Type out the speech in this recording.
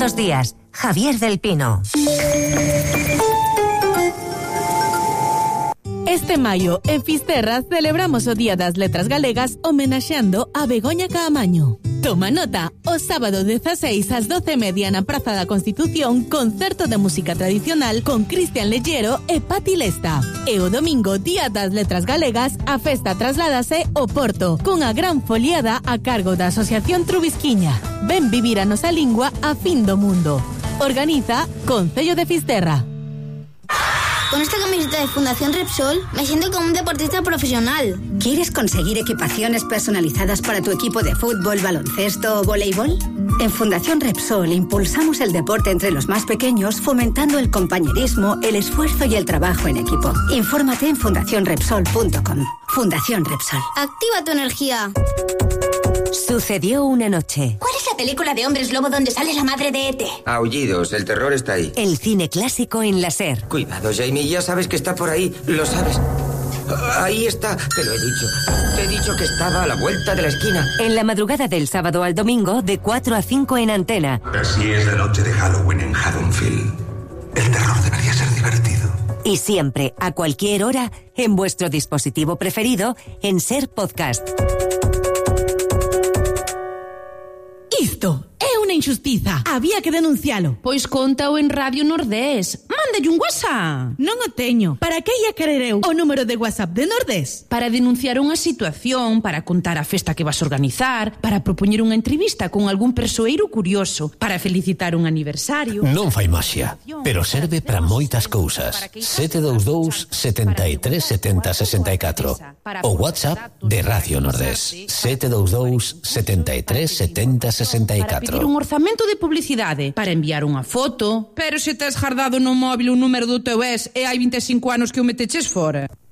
los días. Javier del Pino. Este maio, en Fisterra, celebramos o Día das Letras Galegas homenaxeando a Begoña Caamaño. Toma nota, o sábado 16 ás 12:30 na Praza da Constitución, concerto de música tradicional con Cristian Lellero e Pati Lesta. E o domingo, Día das Letras Galegas, a festa trasládase ao Porto, con a gran foliada a cargo da Asociación Trubisquiña. Ven vivir a nosa lingua a fin do mundo. Organiza Concello de Fisterra. Con esta camiseta de Fundación Repsol me siento como un deportista profesional. ¿Quieres conseguir equipaciones personalizadas para tu equipo de fútbol, baloncesto o voleibol? En Fundación Repsol impulsamos el deporte entre los más pequeños, fomentando el compañerismo, el esfuerzo y el trabajo en equipo. Infórmate en fundacionrepsol.com. Fundación Repsol. Activa tu energía. Sucedió una noche. ¿Cuál es la película de hombres lobo donde sale la madre de E.T.? Aullidos, el terror está ahí. El cine clásico en la SER. Cuidado, Jamie, ya sabes que está por ahí, lo sabes. Ahí está, te lo he dicho. Te he dicho que estaba a la vuelta de la esquina. En la madrugada del sábado al domingo, de 4 a 5 en Antena. Así es la noche de Halloween en Haddonfield. El terror debería ser divertido. Y siempre, a cualquier hora, en vuestro dispositivo preferido, en SER Podcast. Isto é unha injustiza. Había que denuncialo. Pois contao en Radio Nordés. Mándelle un WhatsApp. Non o teño. Para que ia querer eu o número de WhatsApp de Nordés? Para denunciar unha situación, para contar a festa que vas organizar, para propoñer unha entrevista con algún persoeiro curioso, para felicitar un aniversario. Non fai maxia, pero serve para moitas cousas. 722 73 70 64. O WhatsApp de Radio Nordés. 722 73 70 64. Para pedir un orzamento de publicidade, para enviar unha foto. Pero se tes guardado no móvil o número do teu ex e hai 25 anos que o meteches fora.